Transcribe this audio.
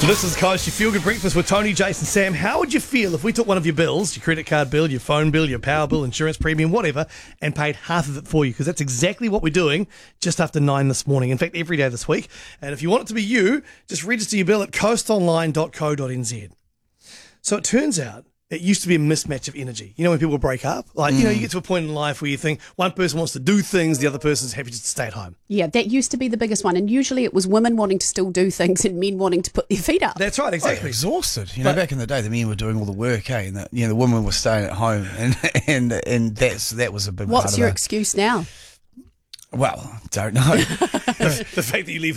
This is Coast, your feel-good breakfast with Tony, Jason, Sam. How would you feel if we took one of your bills, your credit card bill, your phone bill, your power bill, insurance premium, whatever, and paid half of it for you? Because that's exactly what we're doing just after 9 this morning. In fact, every day this week. And if you want it to be you, just register your bill at coastonline.co.nz. So it turns out it used to be a mismatch of energy. You know when people break up? Like, you get to a point in life where you think one person wants to do things, the other person's happy just to stay at home. Yeah, that used to be the biggest one. And usually it was women wanting to still do things and men wanting to put their feet up. That's right, exactly. Exhausted. Back in the day, the men were doing all the work, and the women were staying at home, and that was a big part of it. What's your excuse now? Well, don't know. The fact that you leave